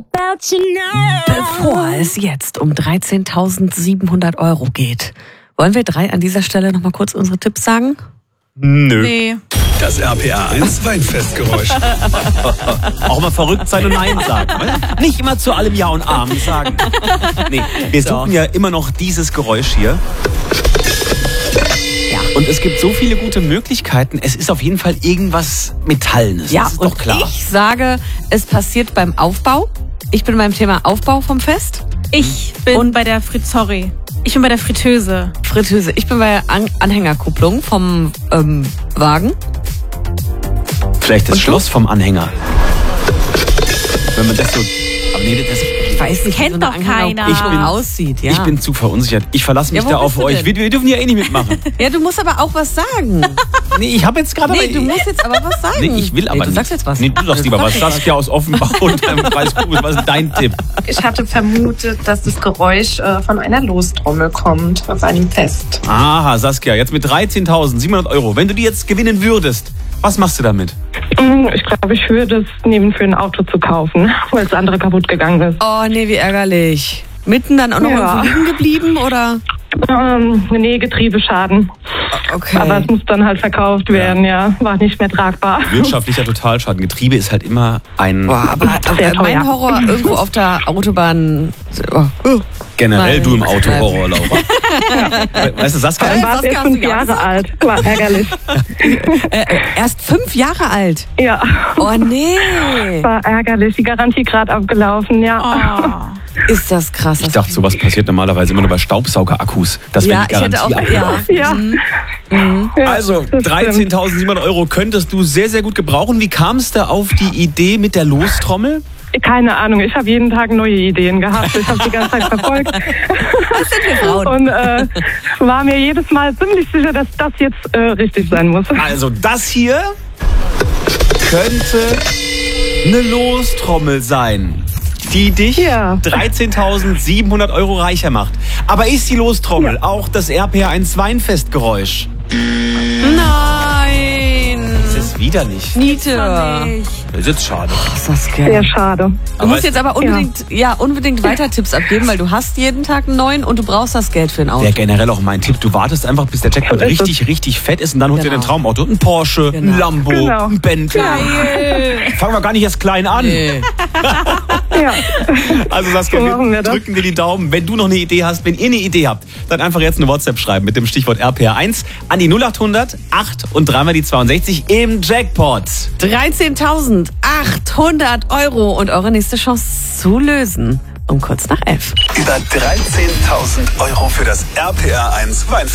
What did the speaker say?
Bevor es jetzt um 13.700 € geht, wollen wir 3 an dieser Stelle noch mal kurz unsere Tipps sagen? Nö. Nee. Das RPA 1 Weinfestgeräusch. Auch mal verrückt sein und Nein sagen. Nicht immer zu allem Ja und Amen sagen. Nee, wir suchen ja immer noch dieses Geräusch hier. Ja. Und es gibt so viele gute Möglichkeiten. Es ist auf jeden Fall irgendwas Metallenes. Ja, das ist und doch klar. ich sage, es passiert beim Aufbau. Ich bin beim Thema Aufbau vom Fest. Ich bin bei der Ich bin bei der Fritteuse. Fritteuse. Ich bin bei der Anhängerkupplung vom Wagen. Vielleicht das Schloss vom Anhänger. Wenn man das so... Aber nee, das... Ich weiß nicht, Kennt wie so doch eine keiner. Anhängerkupplung aussieht. Ja. Ich bin zu verunsichert. Ich verlasse mich Ja, wo da bist auf du euch. denn? Wir dürfen ja eh nicht mitmachen. Ja, du musst aber auch was sagen. Nee, ich habe jetzt gerade... Nee, du musst jetzt aber was sagen. Nee, ich will aber du nicht. sagst jetzt was. Nee, du sagst lieber was. Saskia aus Offenbach und Weißkugel. Was ist dein Tipp? Ich hatte vermutet, dass das Geräusch von einer Lostrommel kommt auf einem Fest. Aha, Saskia, jetzt mit 13.700 €. Wenn du die jetzt gewinnen würdest, was machst du damit? Ich glaube, ich würde es nehmen, für ein Auto zu kaufen, weil das andere kaputt gegangen ist. Oh, nee, wie ärgerlich. Mitten dann auch noch Ja. irgendwo liegen geblieben, oder? Nee, Getriebeschaden. Okay. Aber es muss dann halt verkauft werden, ja. War nicht mehr tragbar. Wirtschaftlicher Totalschaden. Getriebe ist halt immer ein... Boah, aber Sehr mein teuer. Horror irgendwo auf der Autobahn. Generell Nein. du im Auto Horror, Laura. Weißt du, Saskia... Dann war es Saskia, erst hast du 5 ja Jahre gesagt. alt. War ärgerlich. Erst 5 Jahre alt. Ja, Oh nee. war ärgerlich. Die Garantie gerade abgelaufen, ja. Ist das krass. Ich dachte, sowas passiert normalerweise immer nur bei Staubsaugerakkus. Das wäre Ja, die ich hätte Garantie. auch. Ja. Ja. Also, das stimmt. 13.700 € könntest du sehr, sehr gut gebrauchen. Wie kamst du auf die Idee mit der Lostrommel? Keine Ahnung, ich habe jeden Tag neue Ideen gehabt. Ich habe die ganze Zeit verfolgt. Das sind wir Frauen. Und war mir jedes Mal ziemlich sicher, dass das jetzt richtig sein muss. Also, das hier könnte eine Lostrommel sein, die dich Ja. 13.700 € reicher macht. Aber ist die Lostrommel auch das RPA1 Weinfestgeräusch? Nein. Das ist widerlich. Niete. Das ist jetzt schade. Sehr schade. Du musst jetzt aber unbedingt weiter Tipps abgeben, weil du hast jeden Tag einen neuen und du brauchst das Geld für ein Auto. Wäre generell auch mein Tipp. Du wartest einfach, bis der Jackpot So ist es. richtig fett ist und dann holst du dir Genau. dein Traumauto. Ein Porsche, ein Genau. Lambo, Genau. ein Bentley. Fangen wir gar nicht erst klein an. Nee. Ja. Also Saskia, So machen wir das. drücken dir die Daumen. Wenn du noch eine Idee hast, wenn ihr eine Idee habt, dann einfach jetzt eine WhatsApp schreiben mit dem Stichwort RPA1 an die 0800 8 und dreimal die 62 im Jackpot. 13.800 € und eure nächste Chance zu lösen. Um kurz nach 11. Über 13.000 € für das RPA 1 Weinfestgeräusch.